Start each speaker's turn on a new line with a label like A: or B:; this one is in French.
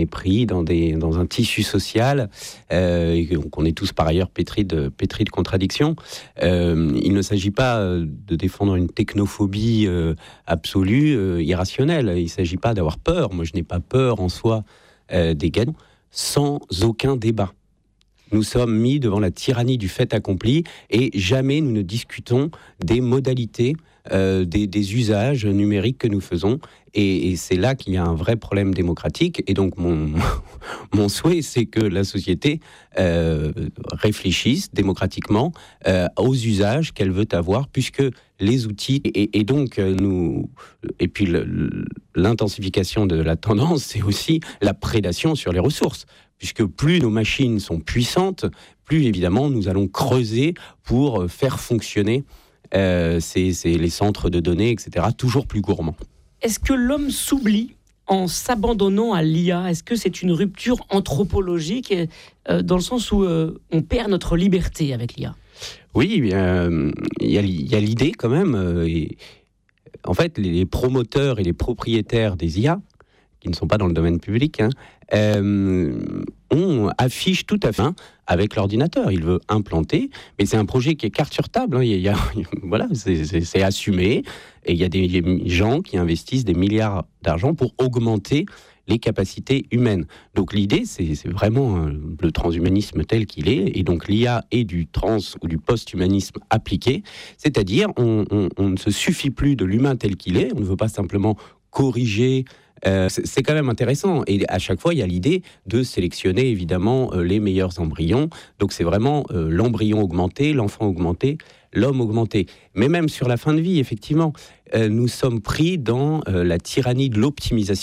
A: est pris dans un tissu social, qu'on est tous par ailleurs pétris de contradictions. Il ne s'agit pas de défendre une technophobie absolue, irrationnelle. Il ne s'agit pas d'avoir peur. Moi, je n'ai pas peur en soi des gagnants, sans aucun débat. Nous sommes mis devant la tyrannie du fait accompli et jamais nous ne discutons des modalités, des usages numériques que nous faisons. Et c'est là qu'il y a un vrai problème démocratique. Et donc, mon souhait, c'est que la société réfléchisse démocratiquement aux usages qu'elle veut avoir, puisque les outils... Et donc, et puis, l'intensification de la tendance, c'est aussi la prédation sur les ressources. Puisque plus nos machines sont puissantes, plus évidemment nous allons creuser pour faire fonctionner les centres de données, etc., toujours plus gourmands.
B: Est-ce que l'homme s'oublie en s'abandonnant à l'IA ? Est-ce que c'est une rupture anthropologique dans le sens où on perd notre liberté avec l'IA ?
A: Oui, il y a l'idée quand même. En fait, les promoteurs et les propriétaires des IA, qui ne sont pas dans le domaine public, on affiche tout à fait avec l'ordinateur. Il veut implanter, mais c'est un projet qui est carte sur table. Voilà, c'est assumé. Et il y a des gens qui investissent des milliards d'argent pour augmenter les capacités humaines. Donc l'idée, c'est vraiment le transhumanisme tel qu'il est, et donc l'IA est du trans ou du post-humanisme appliqué, c'est-à-dire on ne se suffit plus de l'humain tel qu'il est, on ne veut pas simplement corriger. C'est quand même intéressant, et à chaque fois il y a l'idée de sélectionner évidemment les meilleurs embryons. Donc c'est vraiment l'embryon augmenté, l'enfant augmenté, l'homme augmenté. Mais même sur la fin de vie, effectivement, nous sommes pris dans la tyrannie de l'optimisation.